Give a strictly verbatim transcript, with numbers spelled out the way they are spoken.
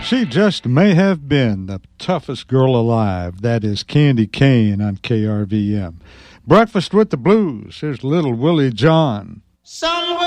She just may have been the toughest girl alive. That is Candy Kane on K R V M. Breakfast with the Blues. Here's Little Willie John. Somewhere